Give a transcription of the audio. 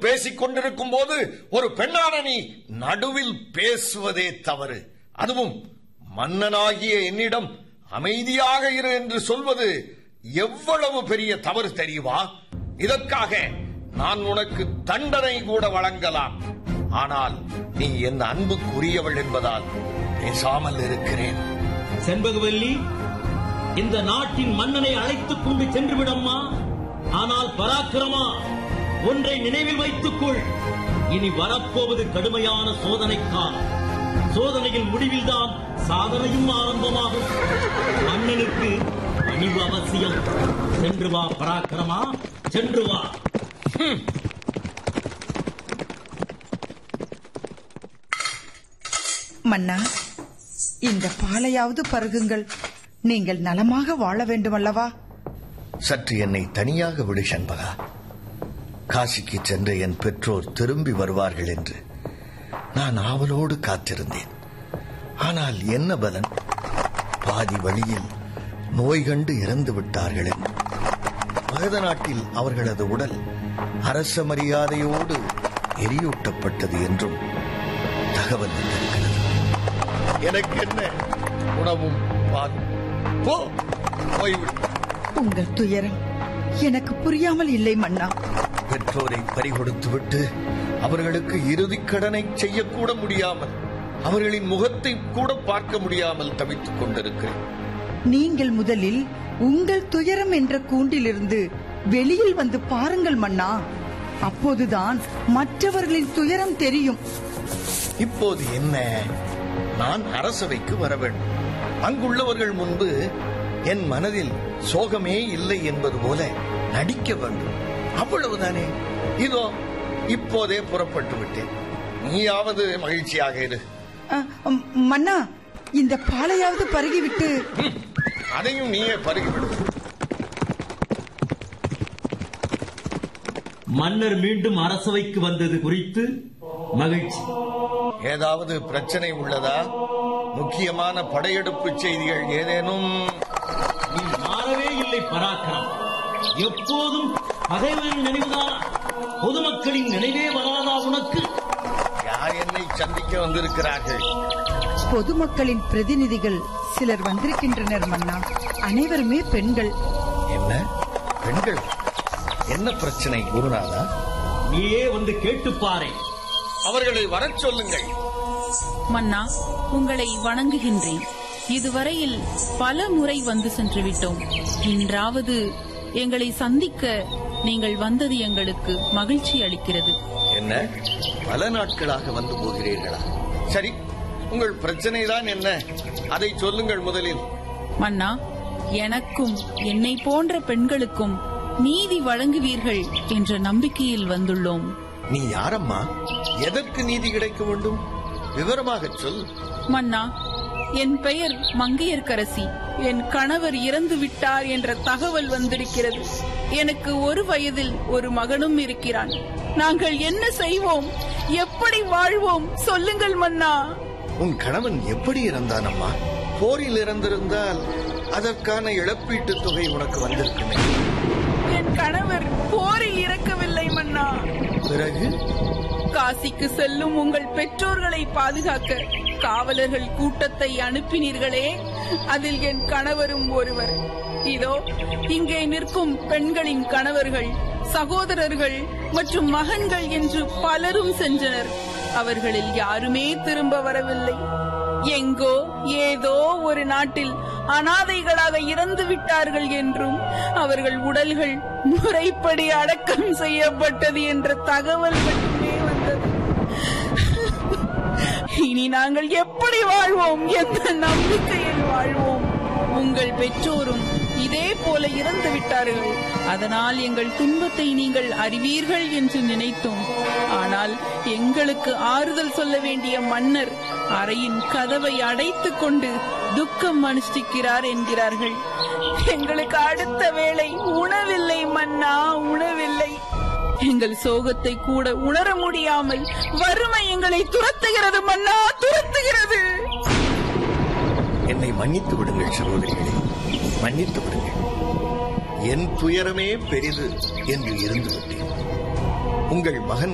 பேசிக் கொண்டிருக்கும் போது ஒரு பெண்ணான நீ நடுவில் பேசுவதே தவறு. அதுவும் மன்னனாகிய என்னிடம் அமைதியாக இரு என்று சொல்வது எவ்வளவு பெரிய தவறு தெரியுமா? இதற்காக நான் உனக்கு தண்டனை கூட வழங்கலாம். ஆனால் நீ என் அன்புக்குரியவள் என்பதால் பேசாமல் இருக்கிறேன். செண்பகவல்லி, இந்த நாட்டின் மன்னனை அழைத்துக் கொண்டு சென்று விடம்மா. ஆனால் பராக்கிரமா, ஒன்றை நினைவில் வைத்துக் கொள். இனி வரப்போவது கடுமையான சோதனைக்கால். சோதனையின் முடிவில்தான் சாதனையும் ஆரம்பமாகும். மன்னனுக்கு பணிவு அவசியம். சென்று வா பராக்கிரமா, சென்று வா. மன்னா, இந்த பாலையாவது பருகுங்கள். நீங்கள் நலமாக வாழ வேண்டும் அல்லவா? சற்று என்னை தனியாக விடு செண்பகா. காசிக்கு சென்ற என் பெற்றோர் திரும்பி வருவார்கள் என்று நான் ஆவலோடு காத்திருந்தேன். ஆனால் என்ன பலன்? பாதி வழியில் நோய் கண்டு இறந்து விட்டார்கள். மகத நாட்டில் அவர்களது உடல் அரச மரியாதையோடு எரியூட்டப்பட்டது என்றும் தகவல் வந்திருக்கிறது. எனக்கு என்ன உணவும் பாலும்? போய்விடு. உங்கள் துயரம் எனக்கு புரியாமல் இல்லை மன்னா. பெற்றோரை பறிகொடுத்துவிட்டு அவர்களுக்கு இறுதிக் கடனை செய்யக்கூட முடியாமல், அவர்களின் முகத்தை கூட பார்க்க முடியாமல் தவித்துக் கொண்டிருக்கிறேன். நீங்கள் முதலில் உங்கள் துயரம் என்ற கூண்டிலிருந்து வெளியில் வந்து பாருங்கள் மன்னா. அப்போதுதான் மற்றவர்களின் துயரம் தெரியும். இப்போது என்ன? நான் அரசவைக்கு வர வேண்டும். அங்குள்ளவர்கள் முன்பு என் மனதில் சோகமே இல்லை என்பது போல நடிக்க வேண்டும். அவ்வளவுதானே? இதோ இப்போதே புறப்பட்டு விட்டேன். நீயாவது மகிழ்ச்சியாக இரு. மன்னா, இந்த பாலையாவது பருகிவிட்டு. அதையும் நீயே பருகிவிடு. மன்னர் மீண்டும் அரசவைக்கு வந்தது குறித்து மகிழ்ச்சி. ஏதாவது பிரச்சனை உள்ளதா? முக்கியமான படையெடுப்பு செய்திகள் ஏதேனும்? நீ மாறவே இல்லை பராக்கிரம். எப்போதும் பகைவரின் நினைவுதான். பொதுமக்களின் நினைவே வராதா உனக்கு? யார் என்னை சந்திக்க வந்திருக்கிறார்கள்? பொதுமக்களின் பிரதிநிதிகள் சிலர் வந்திருக்கின்றனர் மன்னா. அனைவருமே பெண்கள். என்ன பெண்கள்? என்ன பிரச்சனை குருநாதா? நீயே வந்து கேட்டுப்பாரே. அவர்களை வரச் சொல்லுங்கள். மன்னா, உங்களை வணங்குகின்றேன். இதுவரையில் பல முறை வந்து சென்று விட்டோம். இன்றாவது எங்களை சந்திக்க நீங்கள் வந்தது எங்களுக்கு மகிழ்ச்சி அளிக்கிறது. என்ன, பல நாட்களாக வந்து போகிறீர்களா? சரி, உங்கள் பிரச்சனை தான் என்ன? அதை சொல்லுங்கள் முதலில். மன்னா, எனக்கும் என்னை போன்ற பெண்களுக்கும் நீதி வழங்குவீர்கள் என்ற நம்பிக்கையில் வந்துள்ளோம். நீ யாரம்மா? எதற்கு நீதி கிடைக்க வேண்டும்? விவரமாக சொல். மன்னா, என் பெயர் மங்கையர்க்கரசி. என் கணவர் இறந்து விட்டார் என்ற தகவல் வந்திருக்கிறது. எனக்கு 1 வயதில் ஒரு மகனும் இருக்கிறான். நாங்கள் என்ன செய்வோம்? எப்படி வாழ்வோம்? சொல்லுங்கள் மன்னா. உன் கணவன் எப்படி இறந்தான் அம்மா? போரில் இறந்திருந்தால் அதற்கான இழப்பீட்டுத் தொகை உனக்கு வந்திருக்குமே. என் கணவர் போரில் இறக்கவில்லை மன்னா. பிறகு? காசிக்கு செல்லும் உங்கள் பெற்றோர்களை பாதுகாக்க காவலர்கள் கூட்டத்தை அனுப்பினீர்களே, அதில் என் கணவரும் ஒருவர். இதோ இங்கே நிற்கும் பெண்களின் கணவர்கள், சகோதரர்கள் மற்றும் மகன்கள் என்று பலரும் சென்றனர். அவர்களில் யாருமே திரும்ப வரவில்லை. எங்கோ ஏதோ ஒரு நாட்டில் அனாதைகளாக இறந்து விட்டார்கள் என்றும் அவர்கள் உடல்கள் முறைப்படி அடக்கம் செய்யப்பட்டது என்ற தகவல் மட்டுமே வந்தது. இனி நாங்கள் எப்படி வாழ்வோம்? எந்த நம்பிக்கையில் வாழ்வோம்? உங்கள் பெற்றோரும் இதே போல இறந்து விட்டார்கள். அதனால் எங்கள் துன்பத்தை நீங்கள் அறிவீர்கள் என்று நினைத்தோம். ஆனால் எங்களுக்கு ஆறுதல் சொல்ல வேண்டிய மன்னர் அறையின் கதவை அடைத்துக் கொண்டு துக்கம் அனுஷ்டிக்கிறார் என்கிறார்கள். எங்களுக்கு அடுத்த வேளை உணவில்லை மன்னா, உணவில்லை. எங்கள் சோகத்தை கூட உணர முடியாமல் வறுமை எங்களை துரத்துகிறது மன்னா, துரத்துகிறது. என்னை மன்னித்து விடுங்கள் சகோதரிகளே, மன்னித்து விடுங்கள். என் துயரமே பெரிது என்று இருந்து விட்டேன். உங்கள் மகன்